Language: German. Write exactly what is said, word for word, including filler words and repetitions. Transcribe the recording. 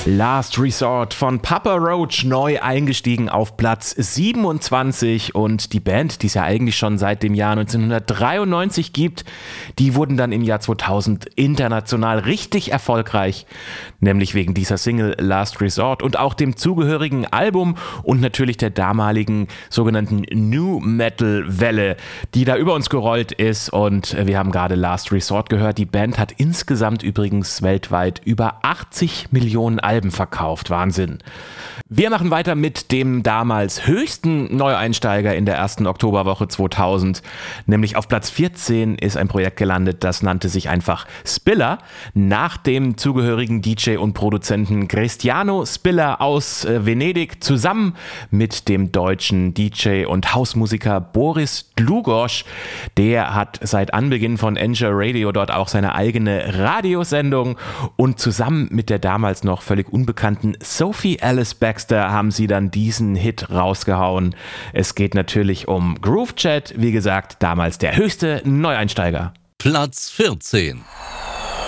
Last Resort von Papa Roach, neu eingestiegen auf Platz siebenundzwanzig, und die Band, die es ja eigentlich schon seit dem Jahr neunzehnhundertdreiundneunzig gibt, die wurden dann im Jahr zweitausend international richtig erfolgreich, nämlich wegen dieser Single Last Resort und auch dem zugehörigen Album und natürlich der damaligen sogenannten New Metal Welle, die da über uns gerollt ist, und wir haben gerade Last Resort gehört. Die Band hat insgesamt übrigens weltweit über achtzig Millionen Alben verkauft. Wahnsinn. Wir machen weiter mit dem damals höchsten Neueinsteiger in der ersten Oktoberwoche zweitausend, nämlich auf Platz vierzehn ist ein Projekt gelandet, das nannte sich einfach Spiller, nach dem zugehörigen D J und Produzenten Cristiano Spiller aus äh, Venedig zusammen mit dem deutschen D J und Hausmusiker Boris Dlugosch. Der hat seit Anbeginn von Enjoy Radio dort auch seine eigene Radiosendung, und zusammen mit der damals noch völlig unbekannten Sophie Alice Baxter haben sie dann diesen Hit rausgehauen. Es geht natürlich um Groove Chat, wie gesagt, damals der höchste Neueinsteiger. Platz vierzehn.